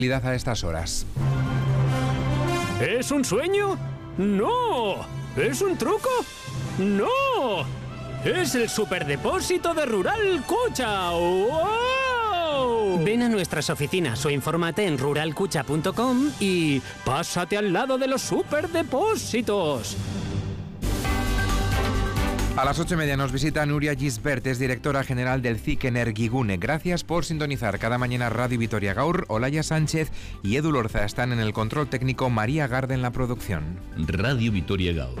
A estas horas. ¿Es un sueño? ¡No! ¿Es un truco? ¡No! ¡Es el superdepósito de Rural Cucha! ¡Wow! Ven a nuestras oficinas o infórmate en ruralcucha.com y pásate al lado de los superdepósitos. A las 8:30 nos visita Nuria Gisbert, es directora general del CIC Energigune. Gracias por sintonizar cada mañana Radio Vitoria Gaur. Olaya Sánchez y Edu Lorza están en el control técnico, María Garde en la producción. Radio Vitoria Gaur.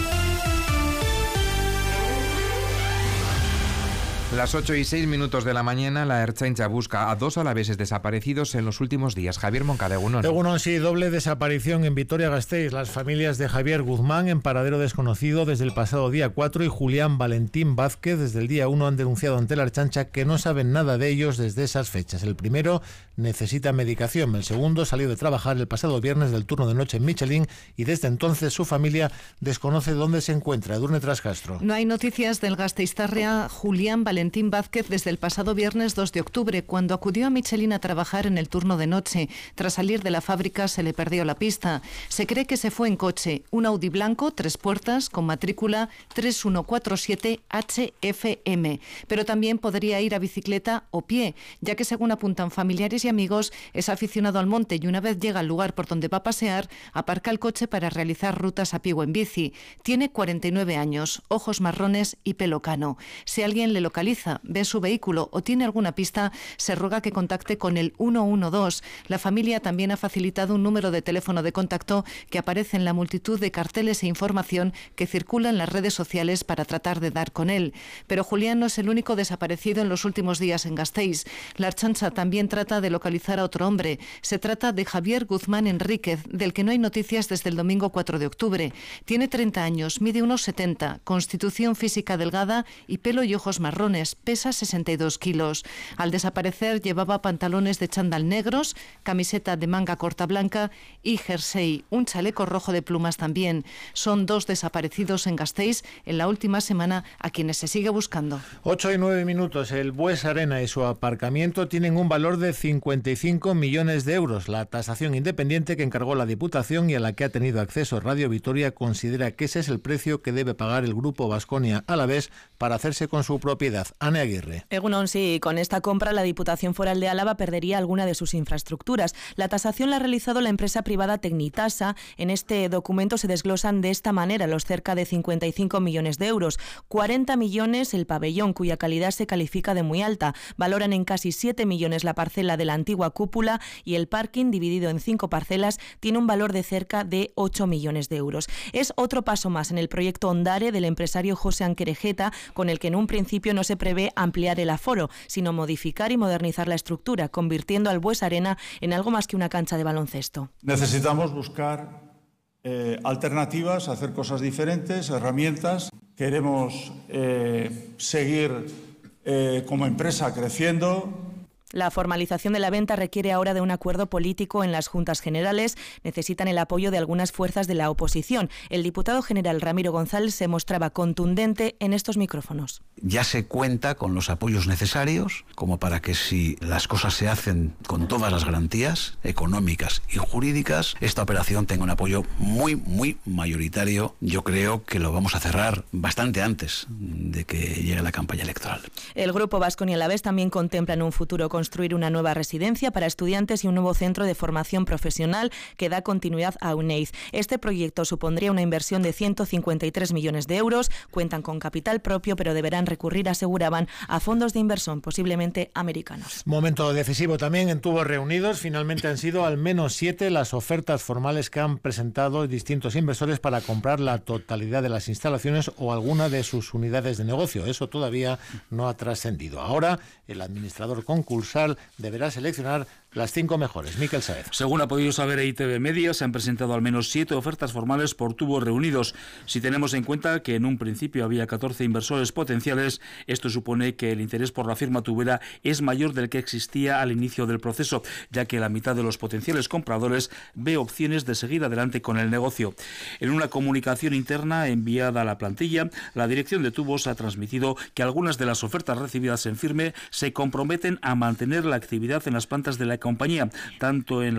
Las 8:06 de la mañana, la Ertzaintza busca a 2 alaveses desaparecidos en los últimos días. Javier Moncada, Egunon. Egunon, sí, doble desaparición en Vitoria-Gasteiz. Las familias de Javier Guzmán, en paradero desconocido desde el pasado día 4, y Julián Valentín Vázquez, desde el día 1, han denunciado ante la Ertzaintza que no saben nada de ellos desde esas fechas. El primero necesita medicación, el segundo salió de trabajar el pasado viernes del turno de noche en Michelin y desde entonces su familia desconoce dónde se encuentra. Edurne Trascastro. No hay noticias del gasteiztarria Julián Valentín Vázquez desde el pasado viernes 2 de octubre, cuando acudió a Michelin a trabajar en el turno de noche. Tras salir de la fábrica se le perdió la pista. Se cree que se fue en coche, un Audi blanco, 3 puertas, con matrícula 3147 HFM. Pero también podría ir a bicicleta o pie, ya que según apuntan familiares y amigos, es aficionado al monte y una vez llega al lugar por donde va a pasear, aparca el coche para realizar rutas a pie o en bici. Tiene 49 años, ojos marrones y pelo cano. Si alguien le localiza, ve su vehículo o tiene alguna pista, se ruega que contacte con el 112. La familia también ha facilitado un número de teléfono de contacto que aparece en la multitud de carteles e información que circula en las redes sociales para tratar de dar con él. Pero Julián no es el único desaparecido en los últimos días en Gasteiz. La Ertzaintza también trata de localizar a otro hombre. Se trata de Javier Guzmán Enríquez, del que no hay noticias desde el domingo 4 de octubre. Tiene 30 años, mide unos 70, constitución física delgada y pelo y ojos marrones. Pesa 62 kilos. Al desaparecer llevaba pantalones de chándal negros, camiseta de manga corta blanca y jersey, un chaleco rojo de plumas también. Son 2 desaparecidos en Gasteiz en la última semana, a quienes se sigue buscando. 8:09. El Bues Arena y su aparcamiento tienen un valor de 55 millones de euros. La tasación independiente que encargó la Diputación y a la que ha tenido acceso Radio Vitoria considera que ese es el precio que debe pagar el Grupo Baskonia Alavés para hacerse con su propiedad. Ane Aguirre. Egunon, sí, con esta compra la Diputación Foral de Álava perdería alguna de sus infraestructuras. La tasación la ha realizado la empresa privada Tecnitasa. En este documento se desglosan de esta manera los cerca de 55 millones de euros. 40 millones el pabellón, cuya calidad se califica de muy alta. Valoran en casi 7 millones la parcela de la antigua cúpula y el parking, dividido en 5 parcelas, tiene un valor de cerca de 8 millones de euros. Es otro paso más en el proyecto Ondare del empresario José Anquerejeta, con el que en un principio no se prevé ampliar el aforo, sino modificar y modernizar la estructura, convirtiendo al Bues Arena en algo más que una cancha de baloncesto. Necesitamos buscar alternativas, hacer cosas diferentes, herramientas. Queremos seguir como empresa creciendo. La formalización de la venta requiere ahora de un acuerdo político en las Juntas Generales. Necesitan el apoyo de algunas fuerzas de la oposición. El diputado general Ramiro González se mostraba contundente en estos micrófonos. Ya se cuenta con los apoyos necesarios como para que, si las cosas se hacen con todas las garantías económicas y jurídicas, esta operación tenga un apoyo muy mayoritario. Yo creo que lo vamos a cerrar bastante antes de que llegue la campaña electoral. El Grupo Baskonia Alavés también contempla en un futuro construir una nueva residencia para estudiantes y un nuevo centro de formación profesional que da continuidad a UNEIZ. Este proyecto supondría una inversión de 153 millones de euros. Cuentan con capital propio, pero deberán recurrir, aseguraban, a fondos de inversión, posiblemente americanos. Momento decisivo también en Tubos Reunidos. Finalmente han sido al menos 7 las ofertas formales que han presentado distintos inversores para comprar la totalidad de las instalaciones o alguna de sus unidades de negocio. Eso todavía no ha trascendido. Ahora el administrador concursal deberá seleccionar las 5 mejores. Miquel Saez. Según ha podido saber EITV Media, se han presentado al menos 7 ofertas formales por Tubos Reunidos. Si tenemos en cuenta que en un principio había 14 inversores potenciales, esto supone que el interés por la firma tubera es mayor del que existía al inicio del proceso, ya que la mitad de los potenciales compradores ve opciones de seguir adelante con el negocio. En una comunicación interna enviada a la plantilla, la dirección de Tubos ha transmitido que algunas de las ofertas recibidas en firme se comprometen a mantener la actividad en las plantas de la compañía, tanto en